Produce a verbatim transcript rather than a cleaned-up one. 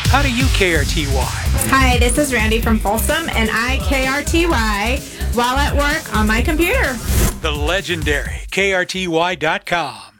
How do you K R T Y? Hi, this is Randy from Folsom, and I K R T Y while at work on my computer. The legendary K R T Y dot com.